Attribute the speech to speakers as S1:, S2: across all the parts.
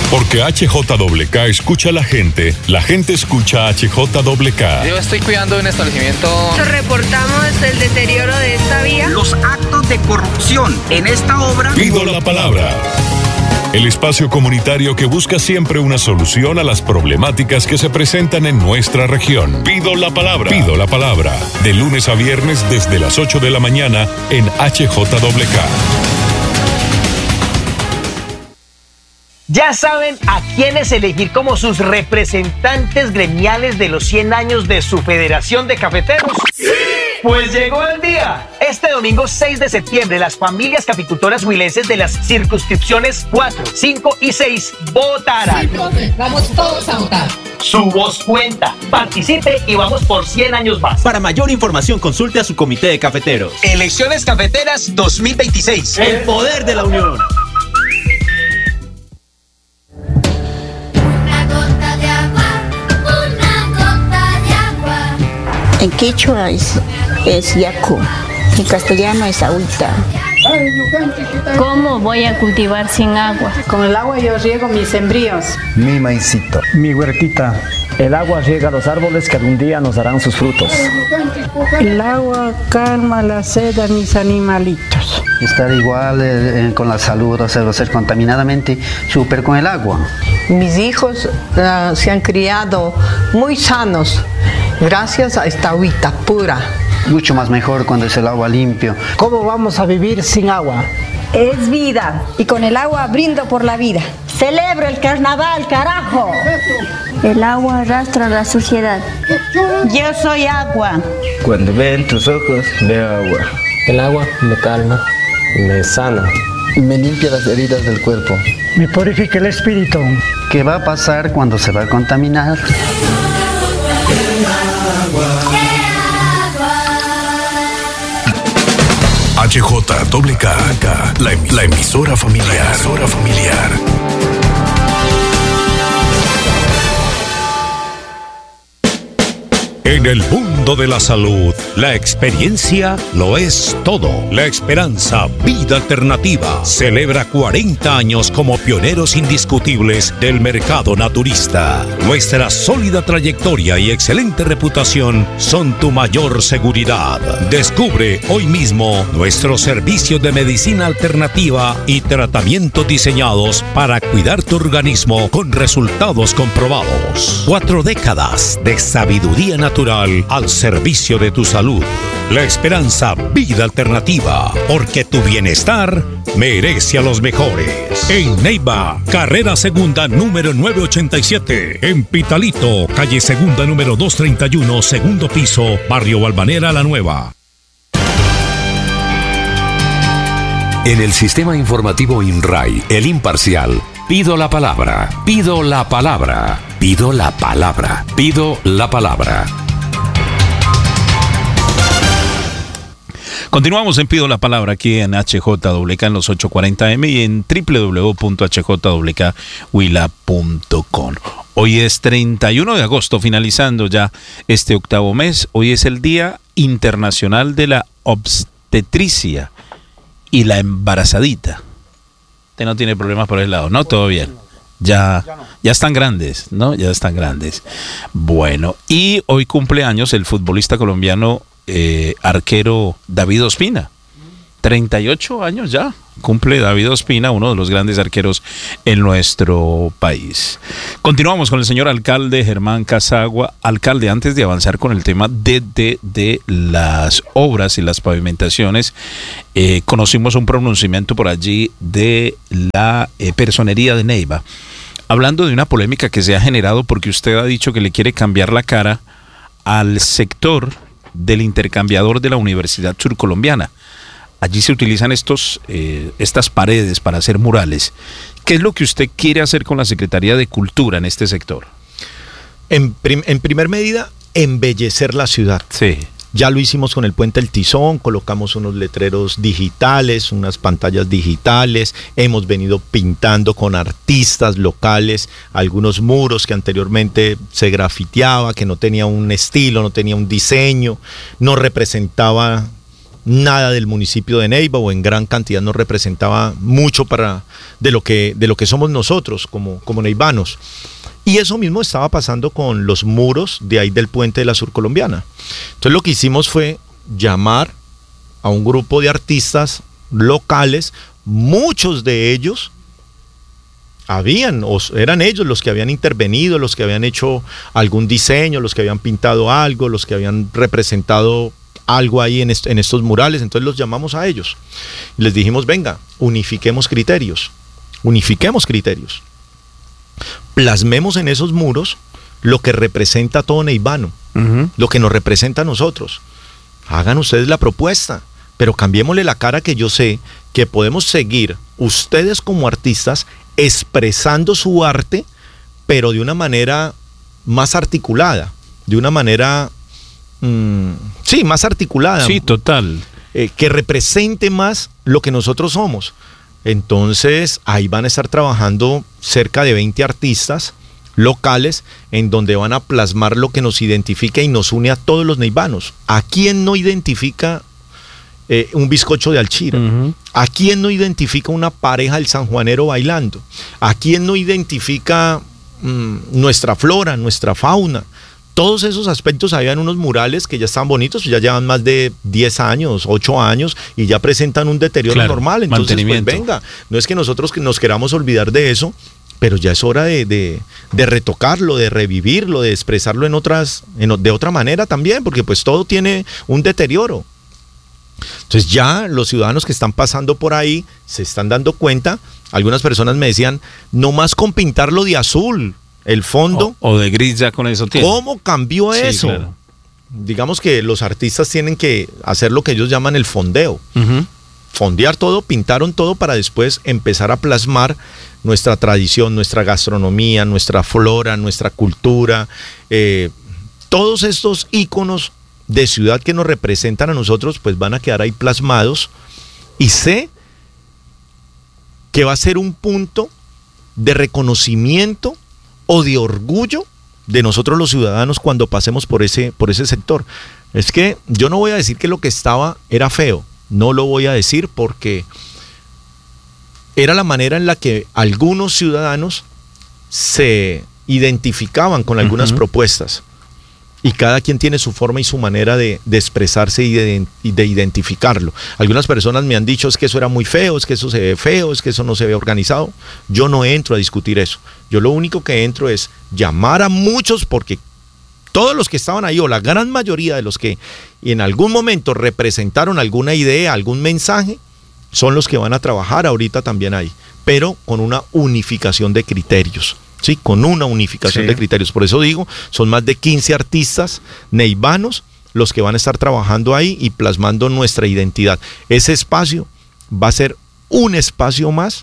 S1: Porque HJWK escucha a la gente escucha a HJWK.
S2: Yo estoy cuidando de un establecimiento.
S3: Reportamos el deterioro de esta vía.
S4: Los actos de corrupción en esta obra.
S1: Pido la palabra. El espacio comunitario que busca siempre una solución a las problemáticas que se presentan en nuestra región. Pido la palabra. Pido la palabra. De lunes a viernes desde las 8 de la mañana en HJWK.
S5: ¿Ya saben a quiénes elegir como sus representantes gremiales de los 100 años de su Federación de Cafeteros? ¡Sí! Pues llegó el día. Este domingo 6 de septiembre, las familias caficultoras huilenses de las circunscripciones 4, 5 y 6 votarán.
S6: Sí, profe, vamos todos a votar.
S5: Su voz cuenta. Participe y vamos por 100 años más.
S7: Para mayor información, consulte a su comité de cafeteros.
S5: Elecciones Cafeteras 2026.
S7: El poder de la unión.
S8: En quechua es yacu, en castellano es agüita.
S9: ¿Cómo voy a cultivar sin agua?
S10: Con el agua yo riego mis sembríos.
S11: Mi maicito.
S12: Mi huertita. El agua riega los árboles que algún día nos darán sus frutos.
S13: El agua calma la sed de mis animalitos.
S14: Estar igual con la salud, o sea, ser contaminadamente súper con el agua.
S15: Mis hijos se han criado muy sanos gracias a esta agüita pura.
S14: Mucho más mejor cuando es el agua limpio.
S12: ¿Cómo vamos a vivir sin agua?
S16: Es vida y con el agua brindo por la vida.
S17: Celebro el carnaval, carajo.
S9: El agua arrastra la suciedad.
S17: Yo soy agua.
S18: Cuando veo en tus ojos, veo agua.
S19: El agua me calma, me sana.
S20: Me limpia las heridas del cuerpo.
S12: Me purifica el espíritu.
S14: ¿Qué va a pasar cuando se va a contaminar?
S1: HJWK, la emisora familiar. En el mundo de la salud, la experiencia lo es todo. La Esperanza Vida Alternativa celebra 40 años como pioneros indiscutibles del mercado naturista. Nuestra sólida trayectoria y excelente reputación son tu mayor seguridad. Descubre hoy mismo nuestros servicios de medicina alternativa y tratamientos diseñados para cuidar tu organismo con resultados comprobados. 4 décadas de sabiduría natural al servicio de tu salud. La Esperanza Vida Alternativa, porque tu bienestar merece a los mejores. En Neiva, carrera segunda número 987. En Pitalito, calle segunda número 231, segundo piso, barrio Balvanera La Nueva.
S21: En el sistema informativo INRAI, el imparcial, pido la palabra, pido la palabra, pido la palabra, pido la palabra.
S22: Continuamos en Pido la Palabra aquí en HJWK en los 840M y en www.hjwkhuila.com. Hoy es 31 de agosto, finalizando ya este octavo mes. Hoy es el Día Internacional de la Obstetricia y la Embarazadita. Usted no tiene problemas por el lado, ¿no? Todo bien. Ya están grandes, ¿no? Ya están grandes. Bueno, y hoy cumple años el futbolista colombiano arquero David Ospina. 38 años ya cumple David Ospina, uno de los grandes arqueros en nuestro país. Continuamos con el señor alcalde Germán Casagua. Alcalde, antes de avanzar con el tema de las obras y las pavimentaciones, conocimos un pronunciamiento por allí de la personería de Neiva, hablando de una polémica que se ha generado porque usted ha dicho que le quiere cambiar la cara al sector del intercambiador de la Universidad Surcolombiana. Allí se utilizan estas paredes para hacer murales. ¿Qué es lo que usted quiere hacer con la Secretaría de Cultura en este sector?
S23: En primer medida, embellecer la ciudad.
S22: Sí.
S23: Ya lo hicimos con el Puente El Tizón, colocamos unos letreros digitales, unas pantallas digitales, hemos venido pintando con artistas locales algunos muros que anteriormente se grafiteaba, que no tenía un estilo, no tenía un diseño, no representaba nada del municipio de Neiva, o en gran cantidad no representaba mucho de lo que somos nosotros como neivanos. Y eso mismo estaba pasando con los muros de ahí del puente de la Surcolombiana. Entonces lo que hicimos fue llamar a un grupo de artistas locales, muchos de ellos eran ellos los que habían intervenido, los que habían hecho algún diseño, los que habían pintado algo, los que habían representado algo ahí en estos murales. Entonces los llamamos a ellos y les dijimos, venga, unifiquemos criterios, plasmemos en esos muros lo que representa a todo neivano, lo que nos representa a nosotros. Hagan ustedes la propuesta, pero cambiémosle la cara, que yo sé que podemos seguir ustedes como artistas expresando su arte, pero de una manera más articulada, de una manera, más articulada.
S22: Sí, total.
S23: Que represente más lo que nosotros somos. Entonces, ahí van a estar trabajando cerca de 20 artistas locales, en donde van a plasmar lo que nos identifica y nos une a todos los neivanos. ¿A quién no identifica un bizcocho de Alchira? ¿A quién no identifica una pareja del sanjuanero bailando? ¿A quién no identifica nuestra flora, nuestra fauna? Todos esos aspectos habían unos murales que ya están bonitos, ya llevan más de 10 años, 8 años, y ya presentan un deterioro normal. Entonces, pues venga, no es que nosotros nos queramos olvidar de eso, pero ya es hora de retocarlo, de revivirlo, de expresarlo de otra manera también, porque pues todo tiene un deterioro. Entonces ya los ciudadanos que están pasando por ahí se están dando cuenta. Algunas personas me decían, no más con pintarlo de azul, el fondo.
S22: O de gris, ya con eso tiene.
S23: ¿Cómo cambió eso? Claro. Digamos que los artistas tienen que hacer lo que ellos llaman el fondeo. Fondear todo, pintaron todo para después empezar a plasmar nuestra tradición, nuestra gastronomía, nuestra flora, nuestra cultura, todos estos íconos de ciudad que nos representan a nosotros, pues van a quedar ahí plasmados, y sé que va a ser un punto de reconocimiento o de orgullo de nosotros los ciudadanos cuando pasemos por ese sector. Es que yo no voy a decir que lo que estaba era feo, no lo voy a decir, porque era la manera en la que algunos ciudadanos se identificaban con algunas propuestas. Y cada quien tiene su forma y su manera de expresarse y de identificarlo. Algunas personas me han dicho, es que eso era muy feo, es que eso se ve feo, es que eso no se ve organizado. Yo no entro a discutir eso. Yo lo único que entro es llamar a muchos, porque todos los que estaban ahí, o la gran mayoría de los que en algún momento representaron alguna idea, algún mensaje, son los que van a trabajar ahorita también ahí, pero con una unificación de criterios. Sí, con una unificación de criterios. Por eso digo, son más de 15 artistas neivanos los que van a estar trabajando ahí y plasmando nuestra identidad. Ese espacio va a ser un espacio más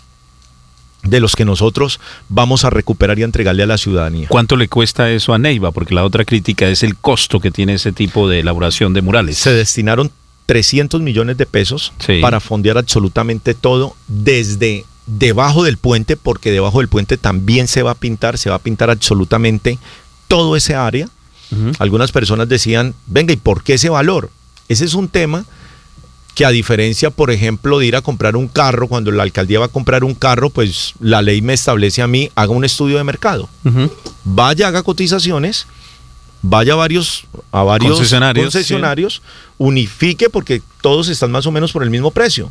S23: de los que nosotros vamos a recuperar y a entregarle a la ciudadanía.
S22: ¿Cuánto le cuesta eso a Neiva? Porque la otra crítica es el costo que tiene ese tipo de elaboración de murales.
S23: Se destinaron 300 millones de pesos para fondear absolutamente todo, desde debajo del puente, porque debajo del puente también se va a pintar absolutamente todo ese área. Algunas personas decían, venga, ¿y por qué ese valor? Ese es un tema que, a diferencia, por ejemplo, de ir a comprar un carro, cuando la alcaldía va a comprar un carro, pues la ley me establece a mí, haga un estudio de mercado. Vaya, haga cotizaciones, vaya a varios concesionarios, unifique, porque todos están más o menos por el mismo precio.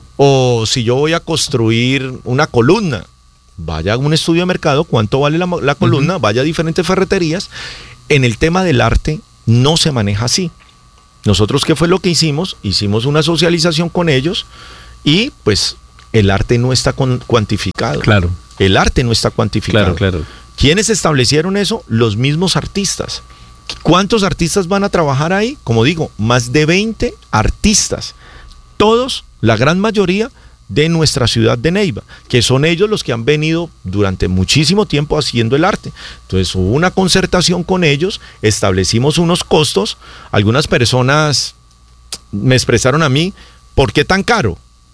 S23: O si yo voy a construir una columna, vaya a un estudio de mercado, cuánto vale la columna, vaya a diferentes ferreterías. En el tema del arte no se maneja así. Nosotros, ¿qué fue lo que hicimos? Hicimos una socialización con ellos, y pues el arte no está cuantificado.
S22: Claro.
S23: El arte no está cuantificado.
S22: Claro.
S23: ¿Quiénes establecieron eso? Los mismos artistas. ¿Cuántos artistas van a trabajar ahí? Como digo, más de 20 artistas. Todos, la gran mayoría, de nuestra ciudad de Neiva, que son ellos los que han venido durante muchísimo tiempo haciendo el arte. Entonces hubo una concertación con ellos, establecimos unos costos. Algunas personas me expresaron a mí, ¿por qué tan caro?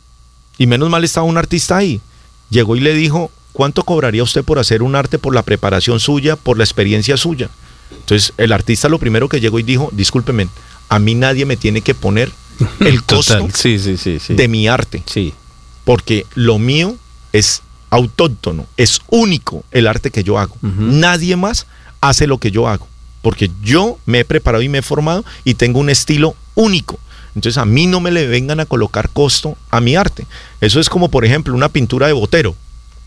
S23: Y menos mal estaba un artista ahí. Llegó y le dijo, ¿cuánto cobraría usted por hacer un arte, por la preparación suya, por la experiencia suya? Entonces el artista lo primero que llegó y dijo, discúlpeme, a mí nadie me tiene que poner el costo
S22: de
S23: mi arte.
S22: Sí.
S23: Porque lo mío es autóctono, es único el arte que yo hago. Nadie más hace lo que yo hago, porque yo me he preparado y me he formado y tengo un estilo único. Entonces a mí no me le vengan a colocar costo a mi arte. Eso es como, por ejemplo, una pintura de Botero.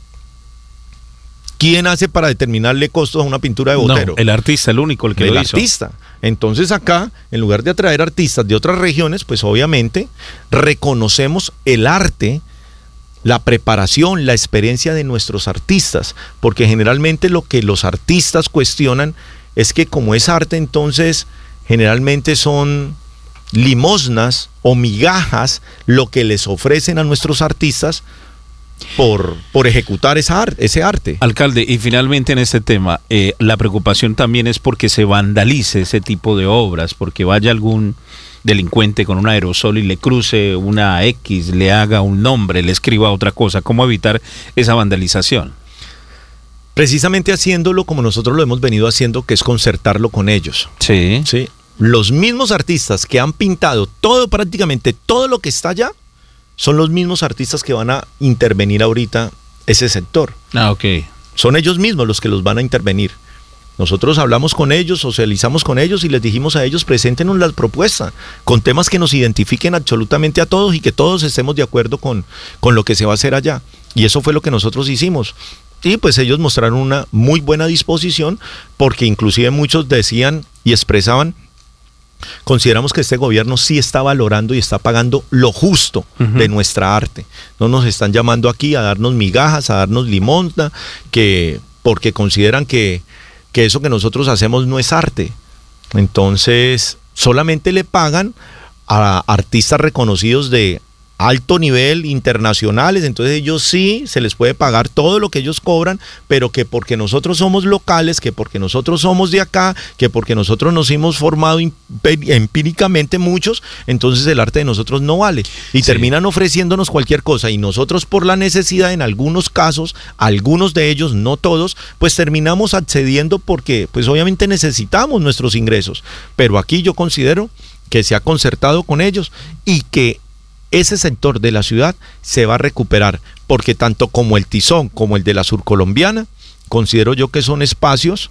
S23: ¿Quién hace para determinarle costos a una pintura de Botero?
S22: No, el artista, el único, el que lo hizo.
S23: El artista. Entonces acá, en lugar de atraer artistas de otras regiones, pues obviamente reconocemos el arte, la preparación, la experiencia de nuestros artistas, porque generalmente lo que los artistas cuestionan es que como es arte, entonces generalmente son limosnas o migajas lo que les ofrecen a nuestros artistas por ejecutar ese arte.
S22: Alcalde, y finalmente en este tema, la preocupación también es porque se vandalice ese tipo de obras, porque vaya algún delincuente con un aerosol y le cruce una X, le haga un nombre, le escriba otra cosa. ¿Cómo evitar esa vandalización?
S23: Precisamente haciéndolo como nosotros lo hemos venido haciendo, que es concertarlo con ellos.
S22: Sí.
S23: Sí. Los mismos artistas que han pintado todo, prácticamente todo lo que está allá, son los mismos artistas que van a intervenir ahorita ese sector.
S22: Ah, ok.
S23: Son ellos mismos los que los van a intervenir. Nosotros hablamos con ellos, socializamos con ellos y les dijimos a ellos, preséntenos la propuesta con temas que nos identifiquen absolutamente a todos y que todos estemos de acuerdo con lo que se va a hacer allá. Y eso fue lo que nosotros hicimos. Y pues ellos mostraron una muy buena disposición, porque inclusive muchos decían y expresaban: consideramos que este gobierno sí está valorando y está pagando lo justo de nuestra arte. No nos están llamando aquí a darnos migajas, a darnos limosna, porque consideran que eso que nosotros hacemos no es arte. Entonces, solamente le pagan a artistas reconocidos de alto nivel, internacionales. Entonces ellos sí se les puede pagar todo lo que ellos cobran, pero que porque nosotros somos locales, que porque nosotros somos de acá, que porque nosotros nos hemos formado empíricamente muchos, entonces el arte de nosotros no vale. Y terminan ofreciéndonos cualquier cosa, y nosotros por la necesidad, en algunos casos, algunos de ellos, no todos, pues terminamos accediendo porque pues obviamente necesitamos nuestros ingresos. Pero aquí yo considero que se ha concertado con ellos y que ese sector de la ciudad se va a recuperar, porque tanto como el Tizón como el de la Surcolombiana, considero yo que son espacios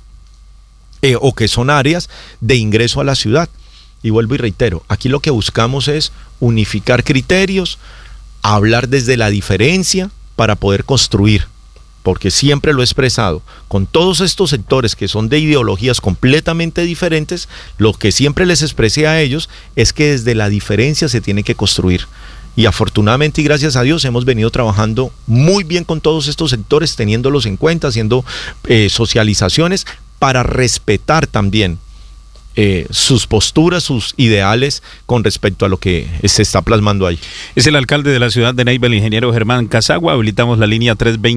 S23: o que son áreas de ingreso a la ciudad. Y vuelvo y reitero, aquí lo que buscamos es unificar criterios, hablar desde la diferencia para poder construir, porque siempre lo he expresado, con todos estos sectores que son de ideologías completamente diferentes, lo que siempre les expresé a ellos es que desde la diferencia se tiene que construir. Y afortunadamente y gracias a Dios hemos venido trabajando muy bien con todos estos sectores, teniéndolos en cuenta, haciendo socializaciones para respetar también sus posturas, sus ideales con respecto a lo que se está plasmando ahí.
S22: Es el alcalde de la ciudad de Neiva, el ingeniero Germán Casagua. Habilitamos la línea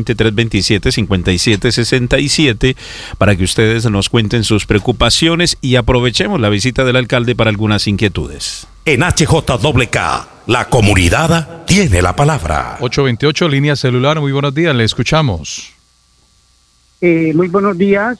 S22: 320-327-5767 para que ustedes nos cuenten sus preocupaciones y aprovechemos la visita del alcalde para algunas inquietudes.
S1: En HJWK, la comunidad tiene la palabra.
S2: 828, línea celular, muy buenos días, le escuchamos.
S13: Muy buenos días.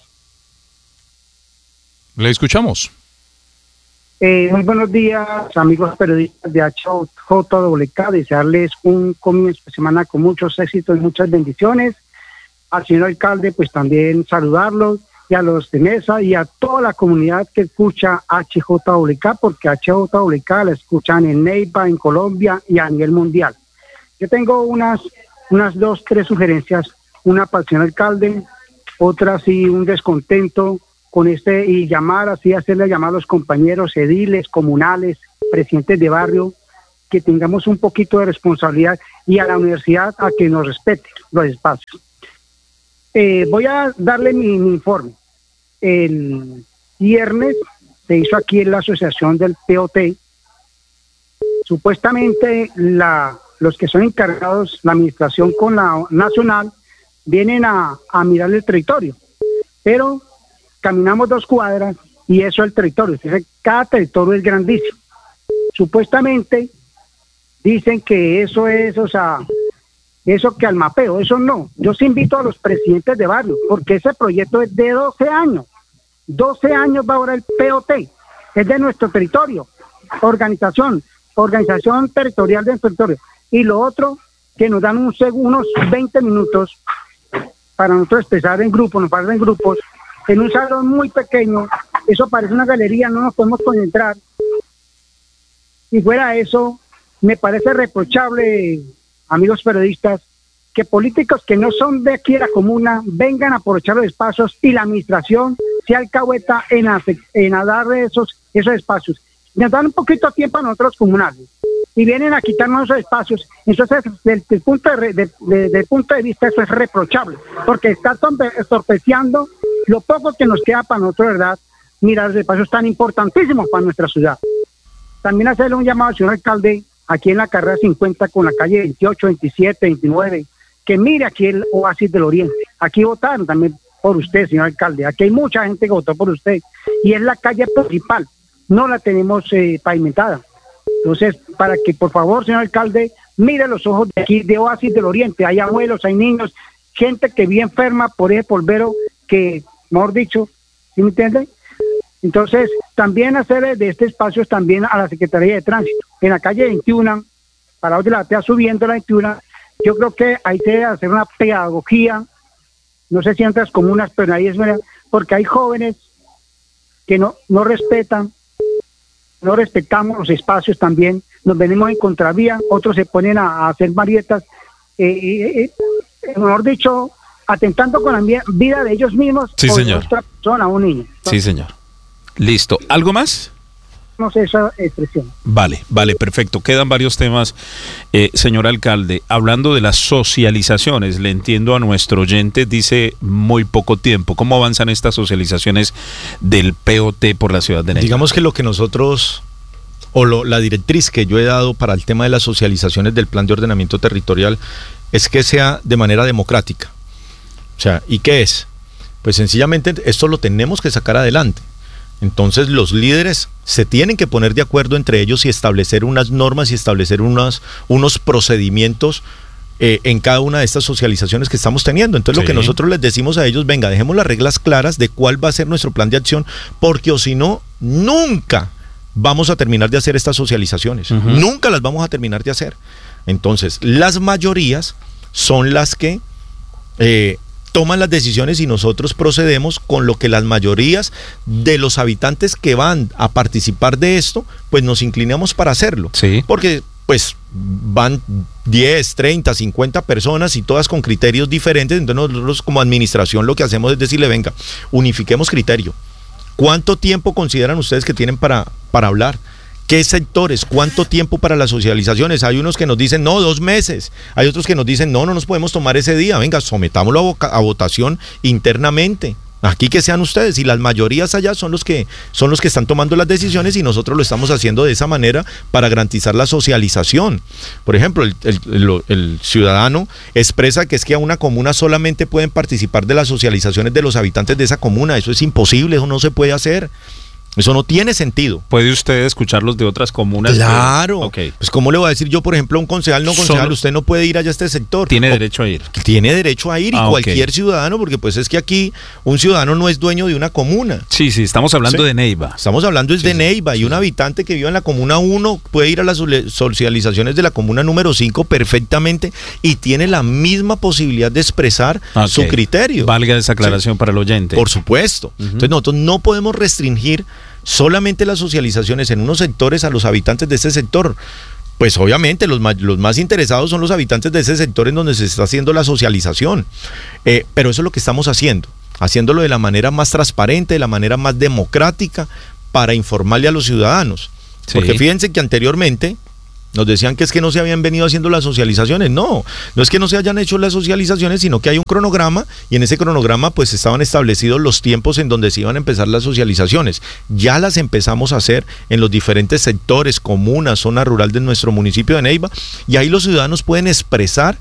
S2: Le escuchamos.
S13: Muy buenos días, amigos periodistas de HJWK. Desearles un comienzo de semana con muchos éxitos y muchas bendiciones. Al señor alcalde, pues también saludarlos, y a los de mesa y a toda la comunidad que escucha HJWK, porque HJWK la escuchan en Neiva, en Colombia y a nivel mundial. Yo tengo unas 2, 3 sugerencias, una para el señor alcalde, otra sí un descontento con y hacerle llamar a los compañeros ediles, comunales, presidentes de barrio, que tengamos un poquito de responsabilidad, y a la universidad a que nos respete los espacios. Voy a darle mi informe. El viernes se hizo aquí en la asociación del POT. Supuestamente los que son encargados, la administración con la nacional, vienen a mirar el territorio, pero caminamos 2 cuadras y eso es el territorio. Entonces, cada territorio es grandísimo. Supuestamente dicen que eso es, eso que al mapeo, eso no. Yo sí invito a los presidentes de barrio, porque ese proyecto es de 12 años. 12 años va ahora el POT, es de nuestro territorio. Organización, organización territorial del territorio. Y lo otro, que nos dan unos 20 minutos para nosotros expresar en grupos, nos paran en grupos, en un salón muy pequeño. Eso parece una galería, no nos podemos concentrar. Y fuera de eso, me parece reprochable, amigos periodistas, que políticos que no son de aquí de la comuna vengan a aprovechar los espacios y la administración sea alcahueta en dar esos espacios. Nos dan un poquito de tiempo a nosotros comunales y vienen a quitarnos esos espacios. Entonces, desde el punto de vista, eso es reprochable, porque está estorpeciando lo poco que nos queda para nosotros, ¿verdad? Mira, los espacios tan importantísimos para nuestra ciudad. También hacerle un llamado al señor alcalde, aquí en la carrera 50 con la calle 28, 27, 29, que mire aquí el Oasis del Oriente. Aquí votaron también por usted, señor alcalde. Aquí hay mucha gente que votó por usted. Y es la calle principal. No la tenemos pavimentada. Entonces, para que por favor, señor alcalde, mire los ojos de aquí, de Oasis del Oriente. Hay abuelos, hay niños, gente que vive enferma por ese polvero que, mejor dicho, ¿sí me entiende? Entonces, también hacer de este espacio también a la Secretaría de Tránsito. En la calle 21, para de la Batea subiendo la 21, yo creo que ahí se debe hacer una pedagogía, no sé si en otras comunas, pero ahí es porque hay jóvenes que no respetan, no respetamos los espacios también, nos venimos en contravía, otros se ponen a hacer marietas, mejor dicho, atentando con la vida de ellos mismos,
S22: sí,
S13: o
S22: señor.
S13: de otra persona, un niño. Entonces,
S22: sí, señor. Listo. ¿Algo más?
S13: No sé esa expresión.
S22: Vale, perfecto. Quedan varios temas, señor alcalde. Hablando de las socializaciones, le entiendo a nuestro oyente, dice muy poco tiempo. ¿Cómo avanzan estas socializaciones del POT por la ciudad de Neiva?
S23: Digamos que lo que nosotros, la directriz que yo he dado para el tema de las socializaciones del plan de ordenamiento territorial es que sea de manera democrática. O sea, ¿y qué es? Pues sencillamente esto lo tenemos que sacar adelante. Entonces los líderes se tienen que poner de acuerdo entre ellos y establecer unas normas y establecer unos procedimientos en cada una de estas socializaciones que estamos teniendo. Entonces lo que nosotros les decimos a ellos, venga, dejemos las reglas claras de cuál va a ser nuestro plan de acción, porque o si no, nunca vamos a terminar de hacer estas socializaciones. Nunca las vamos a terminar de hacer. Entonces las mayorías son las que toman las decisiones y nosotros procedemos con lo que las mayorías de los habitantes que van a participar de esto, pues nos inclinamos para hacerlo. Sí. Porque pues van 10, 30, 50 personas y todas con criterios diferentes. Entonces nosotros como administración lo que hacemos es decirle, venga, unifiquemos criterio. ¿Cuánto tiempo consideran ustedes que tienen para hablar? ¿Qué sectores? ¿Cuánto tiempo para las socializaciones? Hay unos que nos dicen, no, 2 meses. Hay otros que nos dicen, no nos podemos tomar ese día. Venga, sometámoslo a votación internamente. Aquí que sean ustedes. Y las mayorías allá son los que están tomando las decisiones y nosotros lo estamos haciendo de esa manera para garantizar la socialización. Por ejemplo, el ciudadano expresa que es que a una comuna solamente pueden participar de las socializaciones de los habitantes de esa comuna. Eso es imposible, eso no se puede hacer. Eso no tiene sentido.
S22: ¿Puede usted escucharlos de otras comunas?
S23: Claro. Okay. Pues ¿cómo le voy a decir yo, por ejemplo, a un concejal, usted no puede ir allá a este sector?
S22: Tiene derecho a ir.
S23: Tiene derecho a ir y cualquier ciudadano, porque pues es que aquí un ciudadano no es dueño de una comuna.
S22: Sí, estamos hablando de Neiva.
S23: Estamos hablando de Neiva y un habitante que vive en la comuna 1 puede ir a las socializaciones de la comuna número 5 perfectamente y tiene la misma posibilidad de expresar su criterio.
S22: Valga esa aclaración para el oyente.
S23: Por supuesto. Entonces nosotros no podemos restringir solamente las socializaciones en unos sectores a los habitantes de ese sector. Pues obviamente los más interesados son los habitantes de ese sector en donde se está haciendo la socialización. Pero eso es lo que estamos haciéndolo de la manera más transparente, de la manera más democrática, para informarle a los ciudadanos. Sí. Porque fíjense que anteriormente nos decían que es que no se habían venido haciendo las socializaciones. No es que no se hayan hecho las socializaciones, sino que hay un cronograma y en ese cronograma pues estaban establecidos los tiempos en donde se iban a empezar las socializaciones. Ya las empezamos a hacer en los diferentes sectores, comunas, zona rural de nuestro municipio de Neiva, y ahí los ciudadanos pueden expresar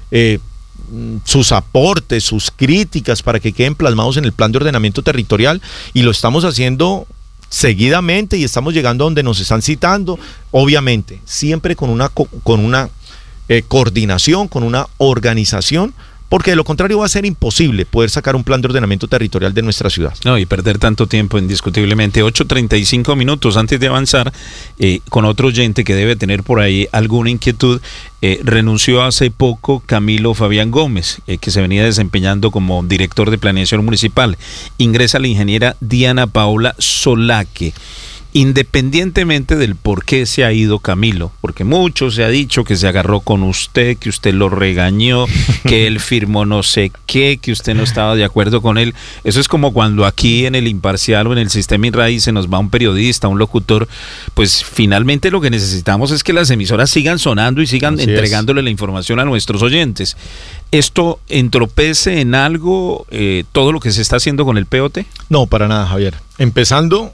S23: sus aportes, sus críticas para que queden plasmados en el plan de ordenamiento territorial, y lo estamos haciendo seguidamente y estamos llegando a donde nos están citando, obviamente siempre con una coordinación, con una organización porque de lo contrario va a ser imposible poder sacar un plan de ordenamiento territorial de nuestra ciudad.
S22: No, y perder tanto tiempo indiscutiblemente. 8:35 minutos antes de avanzar con otro oyente que debe tener por ahí alguna inquietud. Renunció hace poco Camilo Fabián Gómez, que se venía desempeñando como director de planeación municipal. Ingresa la ingeniera Diana Paula Solaque. Independientemente del por qué se ha ido Camilo, porque mucho se ha dicho que se agarró con usted, que usted lo regañó, que él firmó no sé qué, que usted no estaba de acuerdo con él. Eso es como cuando aquí en el Imparcial o en el Sistema INRAI se nos va un periodista, un locutor. Pues finalmente lo que necesitamos es que las emisoras sigan sonando y sigan entregándole la información a nuestros oyentes. ¿Esto entropece en algo todo lo que se está haciendo con el POT?
S23: No, para nada, Javier. Empezando,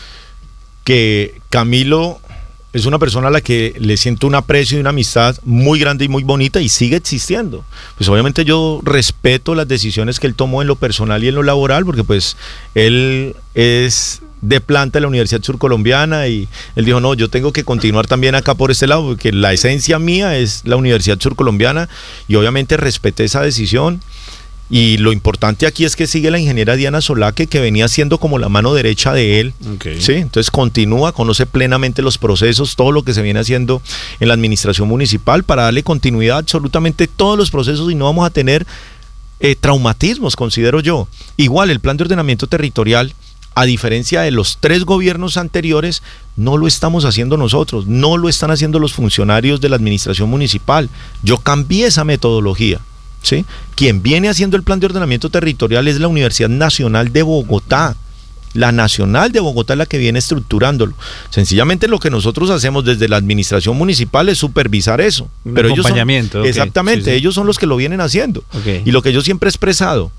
S23: que Camilo es una persona a la que le siento un aprecio y una amistad muy grande y muy bonita y sigue existiendo. Pues obviamente yo respeto las decisiones que él tomó en lo personal y en lo laboral, porque pues él es de planta de la Universidad Surcolombiana y él dijo, no, yo tengo que continuar también acá por este lado, porque la esencia mía es la Universidad Surcolombiana, y obviamente respeté esa decisión. Y lo importante aquí es que sigue la ingeniera Diana Solaque, que venía siendo como la mano derecha de él. ¿Sí? Entonces continúa, conoce plenamente los procesos, todo lo que se viene haciendo en la administración municipal para darle continuidad a absolutamente todos los procesos, y no vamos a tener traumatismos, considero yo. Igual el plan de ordenamiento territorial, a diferencia de los 3 gobiernos anteriores, no lo estamos haciendo nosotros, no lo están haciendo los funcionarios de la administración municipal. Yo cambié esa metodología. ¿Sí? Quien viene haciendo el plan de ordenamiento territorial es la Universidad Nacional de Bogotá. La Nacional de Bogotá es la que viene estructurándolo. Sencillamente lo que nosotros hacemos desde la administración municipal es supervisar eso. Pero ellos son, exactamente, ellos son los que lo vienen haciendo. Y lo que yo siempre he expresado,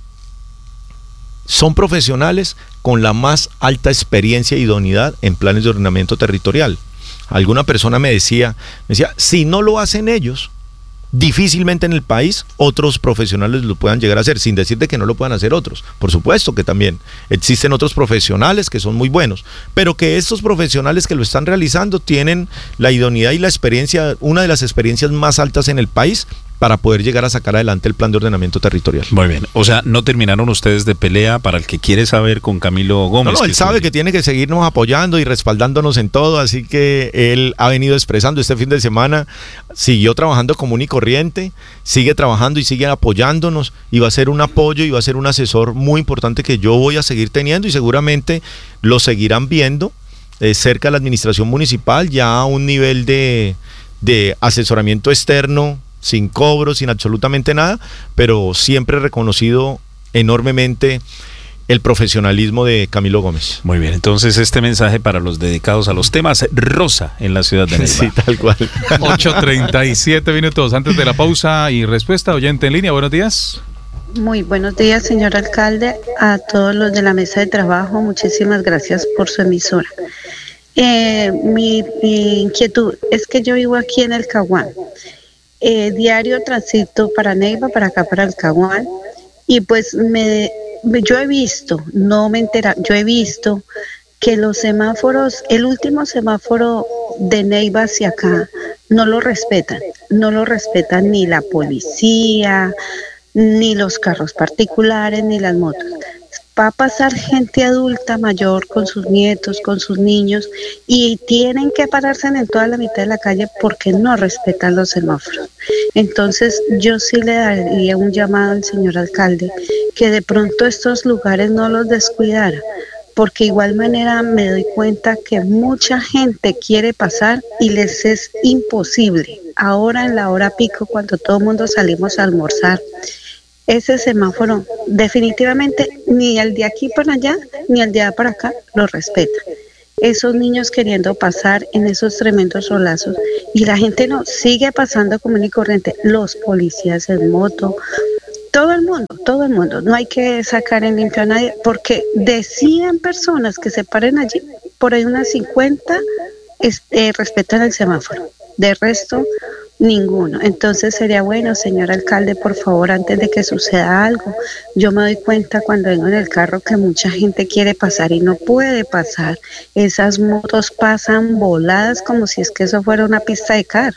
S23: son profesionales con la más alta experiencia e idoneidad en planes de ordenamiento territorial. Alguna persona me decía, si no lo hacen ellos, difícilmente en el país otros profesionales lo puedan llegar a hacer, sin decir de que no lo puedan hacer otros. Por supuesto que también existen otros profesionales que son muy buenos, pero que estos profesionales que lo están realizando tienen la idoneidad y la experiencia, una de las experiencias más altas en el país, para poder llegar a sacar adelante el plan de ordenamiento territorial.
S22: Muy bien, o sea, no terminaron ustedes de pelea, para el que quiere saber, con Camilo Gómez.
S23: No, él sabe que tiene que seguirnos apoyando y respaldándonos en todo, así que él ha venido expresando este fin de semana, siguió trabajando común y corriente, sigue trabajando y sigue apoyándonos, y va a ser un apoyo y va a ser un asesor muy importante que yo voy a seguir teniendo, y seguramente lo seguirán viendo cerca de la administración municipal, ya a un nivel de asesoramiento externo, sin cobro, sin absolutamente nada, pero siempre reconocido enormemente el profesionalismo de Camilo Gómez.
S22: Muy bien, entonces este mensaje para los dedicados a los temas rosa en la ciudad de Neiva.
S23: Sí, tal cual.
S2: 8:37 minutos antes de la pausa y respuesta. Oyente en línea, buenos días.
S3: Muy buenos días, señor alcalde, a todos los de la mesa de trabajo. Muchísimas gracias por su emisora. Mi inquietud es que yo vivo aquí en el Caguán. Diario transito para Neiva, para acá, para el Caguán, y pues yo he visto, yo he visto que los semáforos, el último semáforo de Neiva hacia acá, no lo respetan ni la policía, ni los carros particulares, ni las motos. Va a pasar gente adulta mayor con sus nietos, con sus niños, y tienen que pararse en toda la mitad de la calle porque no respetan los semáforos. Entonces yo sí le daría un llamado al señor alcalde que de pronto estos lugares no los descuidara, porque igual manera me doy cuenta que mucha gente quiere pasar y les es imposible. Ahora en la hora pico, cuando todo el mundo salimos a almorzar, ese semáforo definitivamente ni el de aquí para allá ni el de allá para acá lo respeta. Esos niños queriendo pasar en esos tremendos solazos, y la gente no sigue pasando común y corriente, los policías en moto, todo el mundo, no hay que sacar en limpio a nadie, porque de 100 personas que se paren allí, por ahí unas 50 respetan el semáforo, de resto ninguno. Entonces sería bueno, señor alcalde, por favor, antes de que suceda algo, yo me doy cuenta cuando vengo en el carro que mucha gente quiere pasar y no puede pasar. Esas motos pasan voladas como si es que eso fuera una pista de car.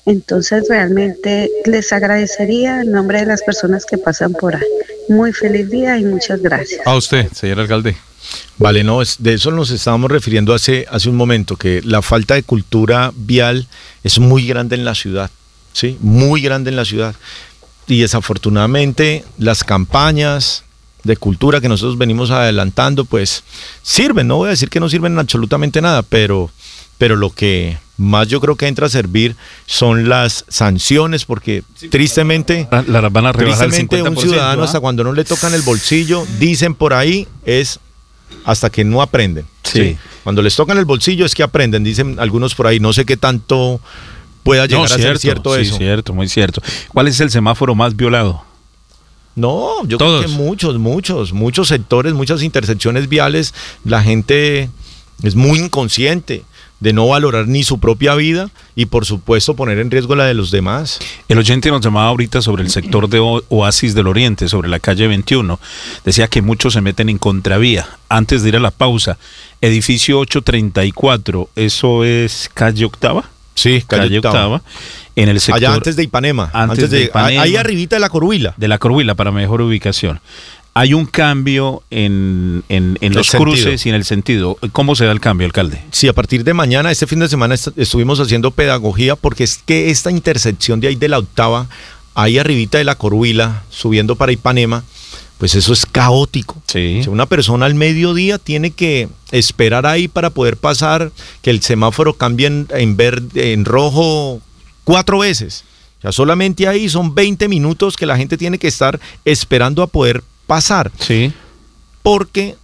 S3: Entonces realmente les agradecería en nombre de las personas que pasan por ahí. Muy feliz día y muchas gracias.
S2: A usted, señor alcalde.
S23: Vale, no, de eso nos estábamos refiriendo hace un momento, que la falta de cultura vial es muy grande en la ciudad, ¿sí? Muy grande en la ciudad. Y desafortunadamente las campañas de cultura que nosotros venimos adelantando, pues sirven, no voy a decir que no sirven absolutamente nada, pero lo que más yo creo que entra a servir son las sanciones, porque tristemente
S22: las van a rebajar
S23: tristemente
S22: el 50%,
S23: un ciudadano hasta cuando no le tocan el bolsillo, dicen por ahí, es hasta que no aprenden.
S22: Sí.
S23: Cuando les tocan el bolsillo es que aprenden, dicen algunos por ahí, no sé qué tanto pueda llegar a ser cierto eso.
S22: Sí, cierto, muy cierto. ¿Cuál es el semáforo más violado?
S23: No, yo
S22: ¿Todos?
S23: creo que muchos sectores, muchas intersecciones viales, la gente es muy inconsciente de no valorar ni su propia vida y por supuesto poner en riesgo la de los demás.
S22: El oyente nos llamaba ahorita sobre el sector de Oasis del Oriente, sobre la calle 21. Decía que muchos se meten en contravía. Antes de ir a la pausa, edificio 834, ¿eso es calle Octava?
S23: Sí, calle Octava.
S22: En el sector,
S23: allá antes de Ipanema. Antes de Ipanema, ahí arribita de la Coruila.
S22: De la Coruila, para mejor ubicación. Hay un cambio en los cruces y en el sentido. ¿Cómo se da el cambio, alcalde?
S23: Sí, a partir de mañana, este fin de semana estuvimos haciendo pedagogía, porque es que esta intersección de ahí de la Octava, ahí arribita de la Coruila, subiendo para Ipanema, pues eso es caótico.
S22: Sí.
S23: O sea, una persona al mediodía tiene que esperar ahí para poder pasar, que el semáforo cambie en verde, en rojo 4 veces. O sea, solamente ahí son 20 minutos que la gente tiene que estar esperando a poder pasar.
S22: Sí.
S23: Porque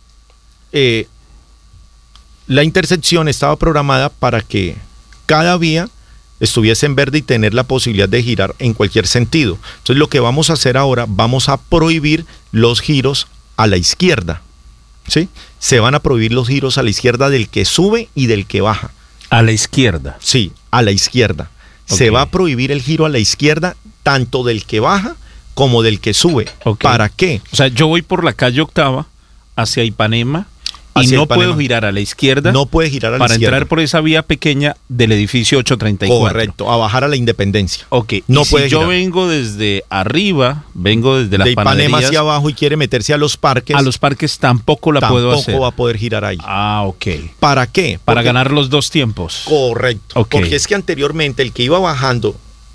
S23: la intersección estaba programada para que cada vía estuviese en verde y tener la posibilidad de girar en cualquier sentido. Entonces lo que vamos a hacer ahora, vamos a prohibir los giros a la izquierda, ¿sí? Se van a prohibir los giros a la izquierda del que sube y del que baja.
S22: ¿A la izquierda?
S23: Sí, a la izquierda. Okay. Se va a prohibir el giro a la izquierda tanto del que baja como del que sube.
S22: Okay.
S23: ¿Para qué?
S22: O sea, yo voy por la calle Octava hacia Ipanema y no puedo girar a la izquierda.
S23: No puede girar a la izquierda.
S22: Para entrar por esa vía pequeña del edificio 834.
S23: Correcto, a bajar a la Independencia.
S22: Ok,
S23: no
S22: y
S23: puede
S22: si
S23: girar.
S22: yo vengo desde arriba, vengo desde las
S23: de Ipanema
S22: panaderías
S23: hacia abajo y quiere meterse a los parques.
S22: A los parques tampoco puedo hacer.
S23: Tampoco va a poder girar ahí.
S22: Ah, ok.
S23: ¿Para qué?
S22: Para ganar los dos tiempos.
S23: Correcto.
S22: Okay.
S23: Porque es que anteriormente el que iba bajando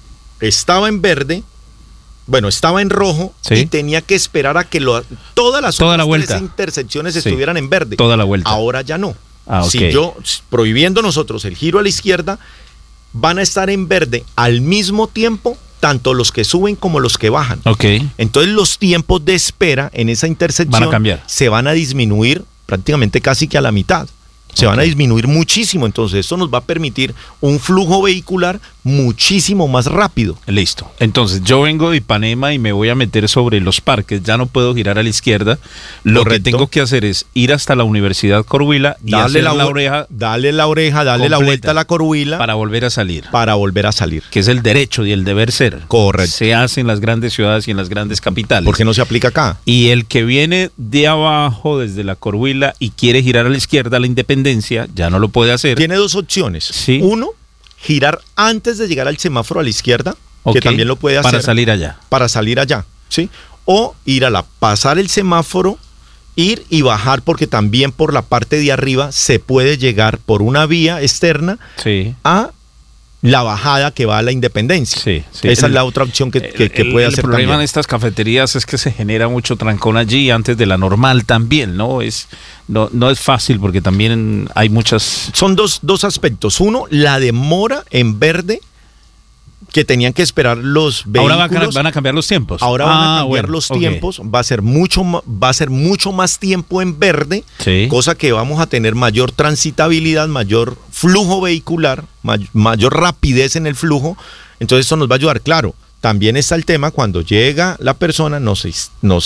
S23: estaba en verde, bueno, estaba en rojo, ¿sí? Y tenía que esperar a que todas las otras tres intersecciones estuvieran en verde.
S22: Toda la vuelta.
S23: Ahora ya no.
S22: Ah, okay.
S23: Prohibiendo nosotros el giro a la izquierda, van a estar en verde al mismo tiempo tanto los que suben como los que bajan.
S22: Okay.
S23: Entonces los tiempos de espera en esa intersección
S22: van a cambiar.
S23: Se van a disminuir prácticamente casi que a la mitad. Se van a disminuir muchísimo, entonces esto nos va a permitir un flujo vehicular muchísimo más rápido.
S22: Listo. Entonces yo vengo de Ipanema y me voy a meter sobre los parques, ya no puedo girar a la izquierda. Lo que tengo que hacer es ir hasta la Universidad Coruila y darle la oreja.
S23: Darle la oreja, darle la vuelta a la Coruila.
S22: Para volver a salir.
S23: Para volver a salir.
S22: Que es el derecho y el deber ser.
S23: Correcto.
S22: Se hace en las grandes ciudades y en las grandes capitales.
S23: ¿Por qué no se aplica acá?
S22: Y el que viene de abajo, desde la Coruila, y quiere girar a la izquierda, a la Independencia, ya no lo puede hacer.
S23: Tiene dos opciones.
S22: ¿Sí?
S23: Uno, girar antes de llegar al semáforo a la izquierda, que también lo puede hacer.
S22: Para salir allá.
S23: Para salir allá, ¿sí? O ir pasar el semáforo, ir y bajar, porque también por la parte de arriba se puede llegar por una vía externa a la bajada que va a la Independencia.
S22: Sí.
S23: Esa es la otra opción que puede hacer.
S22: El problema
S23: también
S22: en estas cafeterías es que se genera mucho trancón allí antes de la normal también, ¿no? No es fácil porque también hay muchas...
S23: Son dos aspectos. Uno, la demora en verde que tenían que esperar los vehículos.
S22: Ahora van a cambiar los tiempos.
S23: Ahora van a cambiar los tiempos. Va a ser mucho más tiempo en verde, cosa que vamos a tener mayor transitabilidad, mayor flujo vehicular, mayor rapidez en el flujo. Entonces eso nos va a ayudar. Claro, también está el tema cuando llega la persona, no se